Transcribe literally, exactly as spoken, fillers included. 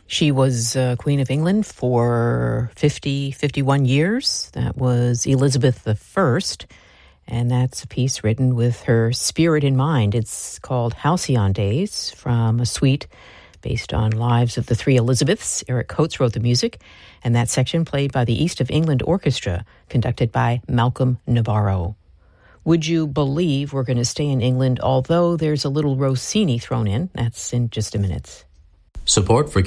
She was uh, Queen of England for fifty, fifty-one years. That was Elizabeth the First, and that's a piece written with her spirit in mind. It's called Halcyon Days, from a suite based on Lives of the Three Elizabeths. Eric Coates wrote the music, and that section played by the East of England Orchestra, conducted by Malcolm Navarro. Would you believe we're going to stay in England, although there's a little Rossini thrown in? That's in just a minute. Support for